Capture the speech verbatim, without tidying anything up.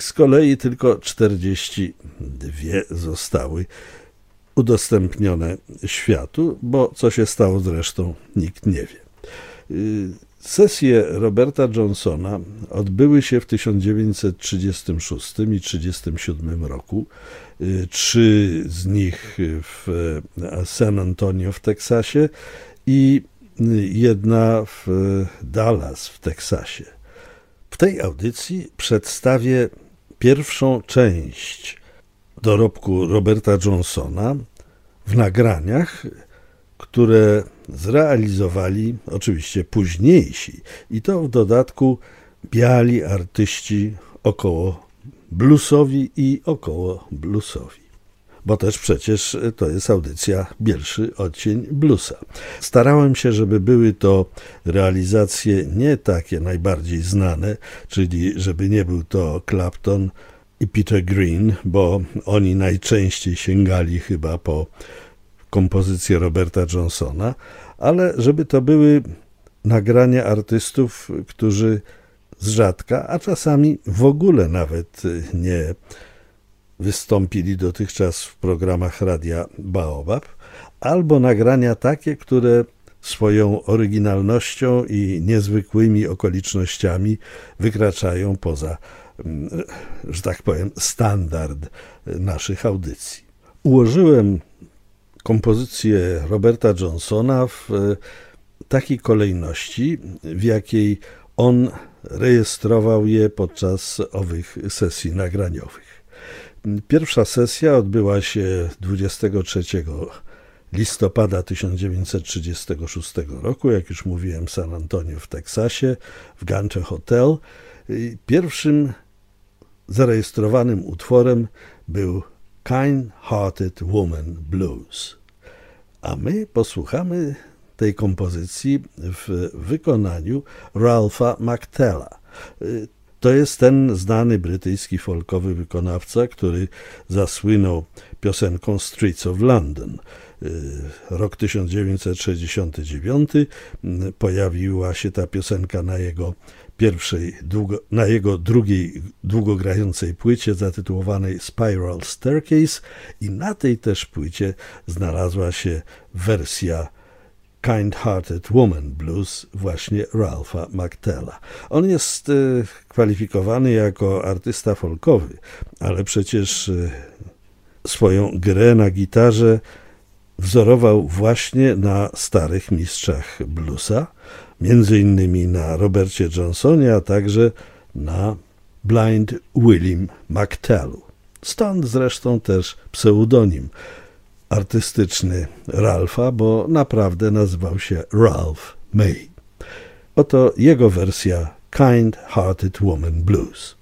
Z kolei tylko czterdzieści dwie zostały udostępnione światu, bo co się stało zresztą nikt nie wie. Sesje Roberta Johnsona odbyły się w tysiąc dziewięćset trzydziestym szóstym i tysiąc dziewięćset trzydziestym siódmym roku. Trzy z nich w San Antonio w Teksasie i jedna w Dallas w Teksasie. W tej audycji przedstawię pierwszą część dorobku Roberta Johnsona w nagraniach, które zrealizowali oczywiście późniejsi i to w dodatku biali artyści około bluesowi i około bluesowi. Bo też przecież to jest audycja Bielszy odcień bluesa. Starałem się, żeby były to realizacje nie takie najbardziej znane, czyli żeby nie był to Clapton i Peter Green, bo oni najczęściej sięgali chyba po kompozycję Roberta Johnsona, ale żeby to były nagrania artystów, którzy z rzadka, a czasami w ogóle nawet nie wystąpili dotychczas w programach Radia Baobab, albo nagrania takie, które swoją oryginalnością i niezwykłymi okolicznościami wykraczają poza, że tak powiem, standard naszych audycji. Ułożyłem kompozycję Roberta Johnsona w takiej kolejności, w jakiej on rejestrował je podczas owych sesji nagraniowych. Pierwsza sesja odbyła się dwudziestego trzeciego listopada tysiąc dziewięćset trzydziestego szóstego roku, jak już mówiłem, w San Antonio w Teksasie, w Gantt Hotel. Pierwszym zarejestrowanym utworem był Kind-Hearted Woman Blues. A my posłuchamy tej kompozycji w wykonaniu Ralpha McTella. To jest ten znany brytyjski folkowy wykonawca, który zasłynął piosenką Streets of London. Rok tysiąc dziewięćset sześćdziesiąty dziewiąty pojawiła się ta piosenka na jego pierwszej, długo, na jego drugiej długogrającej płycie zatytułowanej Spiral Staircase i na tej też płycie znalazła się wersja Kind-Hearted Woman Blues właśnie Ralpha McTella. On jest y, kwalifikowany jako artysta folkowy, ale przecież y, swoją grę na gitarze wzorował właśnie na starych mistrzach bluesa, między innymi na Robercie Johnsonie, a także na Blind Willie McTellu. Stąd zresztą też pseudonim artystyczny Ralpha, bo naprawdę nazywał się Ralph May. Oto jego wersja Kind-Hearted Woman Blues.